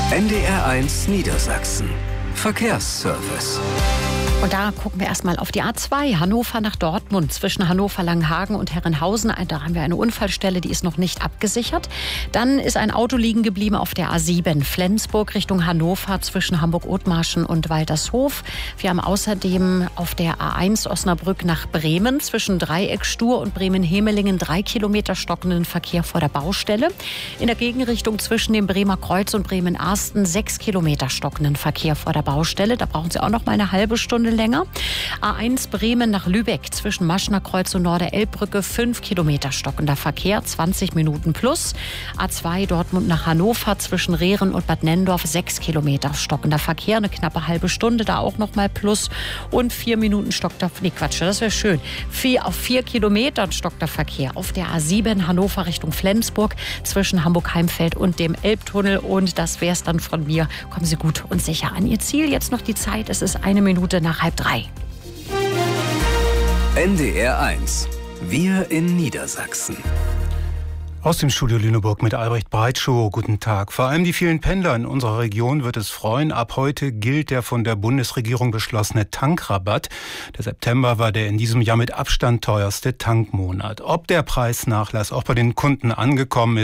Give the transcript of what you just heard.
NDR1 Niedersachsen. Verkehrsservice. Und da gucken wir erstmal auf die A2, Hannover nach Dortmund, zwischen Hannover-Langenhagen und Herrenhausen. Da haben wir eine Unfallstelle, die ist noch nicht abgesichert. Dann ist ein Auto liegen geblieben auf der A7, Flensburg Richtung Hannover, zwischen Hamburg-Othmarschen und Waltershof. Wir haben außerdem auf der A1 Osnabrück nach Bremen, zwischen Dreieck-Stur und Bremen-Hemelingen 3 Kilometer stockenden Verkehr vor der Baustelle. In der Gegenrichtung zwischen dem Bremer Kreuz und Bremen-Arsten 6 Kilometer stockenden Verkehr vor der Baustelle. Da brauchen Sie auch noch mal eine halbe Stunde länger. A1 Bremen nach Lübeck zwischen Maschner Kreuz und Norderelbbrücke 5 Kilometer stockender Verkehr, 20 Minuten plus. A2 Dortmund nach Hannover zwischen Rehren und Bad Nenndorf 6 Kilometer stockender Verkehr, eine knappe halbe Stunde, da auch noch mal plus. Und 4 Minuten stockter, das wäre schön. 4 Kilometern stockter Verkehr auf der A7 Hannover Richtung Flensburg zwischen Hamburg-Heimfeld und dem Elbtunnel. Und das wäre es dann von mir. Kommen Sie gut und sicher an Ihr Ziel. Jetzt noch die Zeit, es ist 1 Minute nach 2:30. NDR1. Wir in Niedersachsen. Aus dem Studio Lüneburg mit Albrecht Breitschow. Guten Tag. Vor allem die vielen Pendler in unserer Region wird es freuen. Ab heute gilt der von der Bundesregierung beschlossene Tankrabatt. Der September war der in diesem Jahr mit Abstand teuerste Tankmonat. Ob der Preisnachlass auch bei den Kunden angekommen ist,